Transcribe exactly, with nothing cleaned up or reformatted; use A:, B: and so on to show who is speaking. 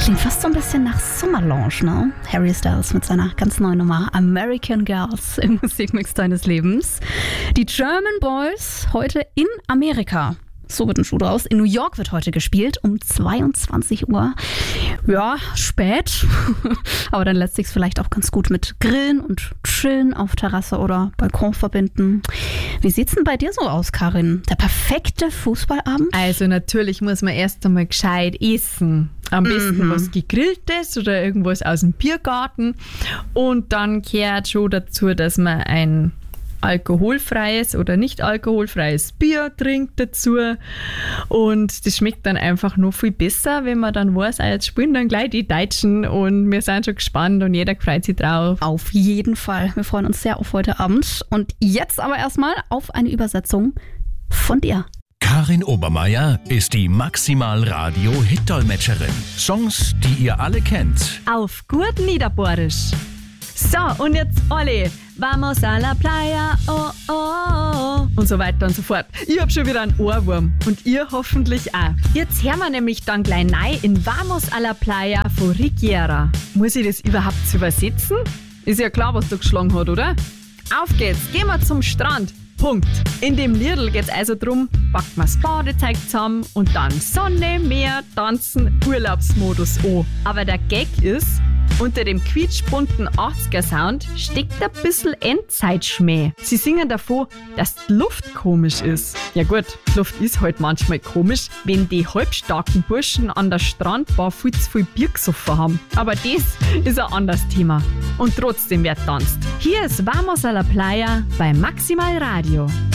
A: Klingt fast so ein bisschen nach Sommerlounge, ne? Harry Styles mit seiner ganz neuen Nummer American Girls im Musikmix deines Lebens. Die German Boys heute in Amerika. So wird ein Schuh draus. In New York wird heute gespielt um zweiundzwanzig Uhr. Ja, spät. Aber dann lässt sich es vielleicht auch ganz gut mit Grillen und Chillen auf Terrasse oder Balkon verbinden. Wie sieht's denn bei dir so aus, Karin? Der perfekte Fußballabend?
B: Also natürlich muss man erst einmal gescheit essen. Am besten
A: Mhm.
B: was Gegrilltes oder irgendwas aus dem Biergarten. Und dann gehört schon dazu, dass man ein alkoholfreies oder nicht alkoholfreies Bier trinkt dazu. Und das schmeckt dann einfach noch viel besser, wenn man dann weiß, ah, jetzt spielen dann gleich die Deutschen und wir sind schon gespannt und jeder freut sich drauf.
A: Auf jeden Fall. Wir freuen uns sehr auf heute Abend. Und jetzt aber erstmal auf eine Übersetzung von dir.
C: Karin Obermeier ist die Maximal-Radio-Hit-Dolmetscherin. Songs, die ihr alle kennt.
B: Auf gut Niederbohrisch. So, und jetzt alle. Vamos a la playa, oh, oh, oh. Und so weiter und so fort. Ich hab schon wieder einen Ohrwurm. Und ihr hoffentlich auch. Jetzt hören wir nämlich dann gleich rein in Vamos a la playa von Rigiera. Muss ich das überhaupt übersetzen? Ist ja klar, was da geschlagen hat, oder? Auf geht's, gehen wir zum Strand. Punkt. In dem Liedl geht's also drum, packen wir das Badezeug zusammen und dann Sonne, Meer, Tanzen, Urlaubsmodus an. Aber der Gag ist, unter dem quietschbunten achtziger-Sound steckt ein bisschen Endzeitschmäh. Sie singen davon, dass die Luft komisch ist. Ja gut, die Luft ist halt manchmal komisch, wenn die halbstarken Burschen an der Strandbar viel zu viel Bier gesoffen haben. Aber das ist ein anderes Thema. Und trotzdem wird tanzt. Hier ist Vamos a la Playa bei Maximal Radio.